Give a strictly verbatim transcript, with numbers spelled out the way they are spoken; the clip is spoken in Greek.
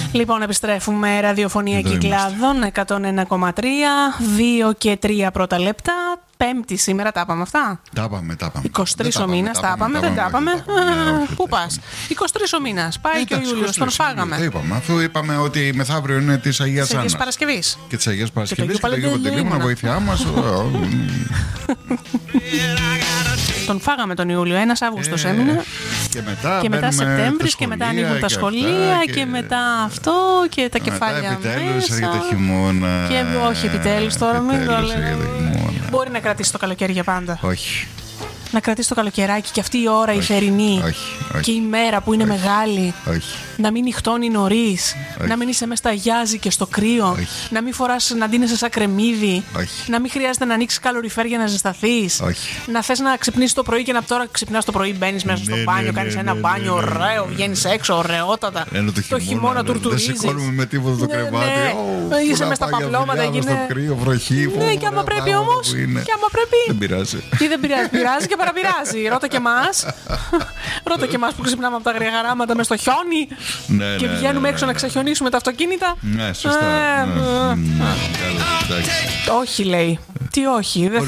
Λοιπόν, επιστρέφουμε. Ραδιοφωνία Κυκλάδων εκατόν ένα κόμμα τρία, δύο και τρία πρώτα λεπτά. Πέμπτη σήμερα, τα είπαμε αυτά. Τα είπαμε, τα είπαμε. είκοσι τρεις ο μήνας, τα είπαμε, δεν τα είπαμε. Πού πας? είκοσι τρεις ο μήνας, πάει και ο Ιούλιος, τον φάγαμε. Το είπαμε, αφού είπαμε ότι μεθαύριο είναι της Αγίας Άννας. Της Παρασκευής. Και της Αγίας Παρασκευής και το Αγίου Παντελεήμωνα, βοήθειά μας. Τον φάγαμε τον Ιούλιο, ένας Αύγουστος έμεινε. Και μετά, και μετά Σεπτέμβρης και μετά ανοίγουν τα σχολεία και... και μετά αυτό και τα κεφάλια επιτέλους μέσα. έρχεται χειμώνα. Και όχι επιτέλους τώρα, μην το λέμε. Μπορεί να κρατήσει το καλοκαίρι για πάντα. Όχι. Να κρατήσει το καλοκαιράκι και αυτή η ώρα η θερινή και η μέρα που είναι όχι, μεγάλη. Όχι. Να μην νυχτώνει νωρίς. Να μην είσαι μέσα στα γιάζι και στο κρύο. Όχι. Να μην φοράς να ντύνεσαι σαν κρεμμύδι. Όχι. Να μην χρειάζεται να ανοίξεις καλοριφέρ για να ζεσταθείς. Να θες να ξυπνήσεις το πρωί και να τώρα ξυπνάς το πρωί, μπαίνεις μέσα στο ναι, μπάνιο, ναι, κάνεις ναι, ένα ναι, μπάνιο ναι, ναι, ναι, ωραίο, βγαίνεις έξω, ωραιότατα. Ενώ το, το χειμώνα τουρτουρίζεις. Δεν σηκώνουμε με τίποτα το κρεβάτι. Είσαι μέσα στα παπλώματα εκεί. Στο κρύο, βροχή. Ναι, και άμα πρέπει όμως. Και άμα πρέπει. Δεν πειράζει. Τι δεν πειράζει, πειράζει και παραπειράζει. Ρώτα και εμάς. Ρώτα και εμάς που ξυπνάμε από τα αγριαγαράματα μες στο χιόνι ναι, και ναι, βγαίνουμε ναι, ναι, έξω ναι. να ξεχιονίσουμε τα αυτοκίνητα. Ναι, σωστά. Ε, ναι. ε, Mm, όχι, λέει. Τι όχι.